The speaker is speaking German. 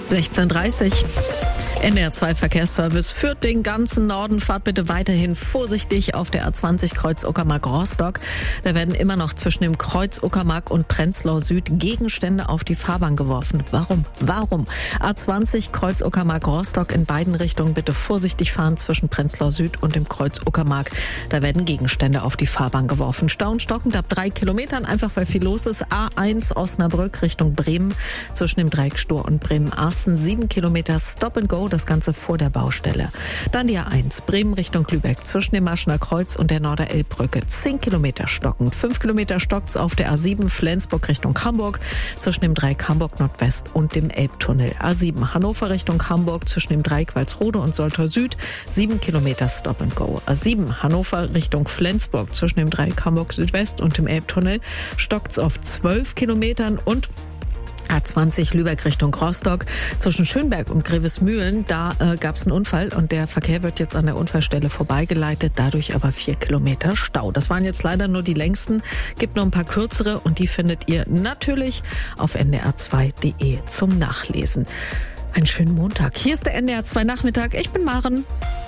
16:30 NDR2 Verkehrsservice führt den ganzen Norden. Fahrt bitte weiterhin vorsichtig auf der A20 Kreuz Uckermark-Rostock. Da werden immer noch zwischen dem Kreuz Uckermark und Prenzlau Süd Gegenstände auf die Fahrbahn geworfen. Warum? A20 Kreuz Uckermark-Rostock in beiden Richtungen bitte vorsichtig fahren zwischen Prenzlau Süd und dem Kreuz Uckermark. Da werden Gegenstände auf die Fahrbahn geworfen. Stau und stockend ab 3 Kilometern, einfach weil viel los ist. A1 Osnabrück Richtung Bremen zwischen dem Dreieck Stur und Bremen-Arsten 7 Kilometer Stop and Go. Das Ganze vor der Baustelle. Dann die A1 Bremen Richtung Lübeck zwischen dem Maschener Kreuz und der Norderelbbrücke 10 Kilometer stockend. 5 Kilometer stockt's auf der A7 Flensburg Richtung Hamburg zwischen dem Dreieck Hamburg Nordwest und dem Elbtunnel. A7 Hannover Richtung Hamburg zwischen dem Dreieck Walsrode und Soltau Süd 7 Kilometer Stop and Go. A7 Hannover Richtung Flensburg zwischen dem Dreieck Hamburg Südwest und dem Elbtunnel stockt's auf 12 Kilometern und A20 Lübeck Richtung Rostock zwischen Schönberg und Grevesmühlen, da gab es einen Unfall und der Verkehr wird jetzt an der Unfallstelle vorbeigeleitet, dadurch aber 4 Kilometer Stau. Das waren jetzt leider nur die längsten, gibt noch ein paar kürzere und die findet ihr natürlich auf ndr2.de zum Nachlesen. Einen schönen Montag. Hier ist der NDR2 Nachmittag. Ich bin Maren.